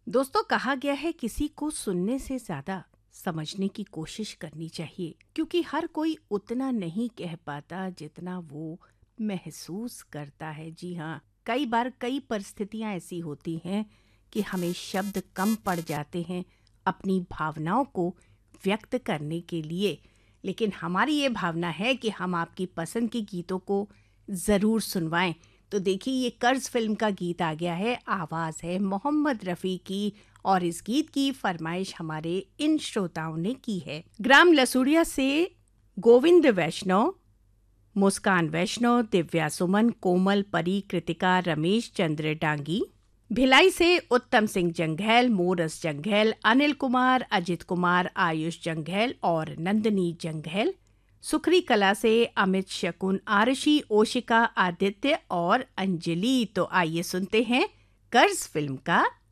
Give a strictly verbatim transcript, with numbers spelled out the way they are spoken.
दोस्तों, कहा गया है किसी को सुनने से ज्यादा समझने की कोशिश करनी चाहिए, क्योंकि हर कोई उतना नहीं कह पाता जितना वो महसूस करता है। जी हाँ, कई बार कई परिस्थितियां ऐसी होती हैं कि हमें शब्द कम पड़ जाते हैं अपनी भावनाओं को व्यक्त करने के लिए। लेकिन हमारी ये भावना है कि हम आपकी पसंद के गीतों को ज़रूर सुनवाएं। तो देखिए, ये कर्ज फिल्म का गीत आ गया है, आवाज़ है मोहम्मद रफ़ी की, और इस गीत की फरमाइश हमारे इन श्रोताओं ने की है। ग्राम लसूड़िया से गोविंद वैष्णव, मुस्कान वैष्णव, दिव्या सुमन, कोमल, परी, कृतिका, रमेश चंद्र डांगी। भिलाई से उत्तम सिंह जंघैल, मोरस जंघैल, अनिल कुमार, अजित कुमार, आयुष जंघैल और नंदनी जंघैल। सुखरी कला से अमित, शकुन, आरशी, ओशिका, आदित्य और अंजलि। तो आइए सुनते हैं कर्ज फिल्म का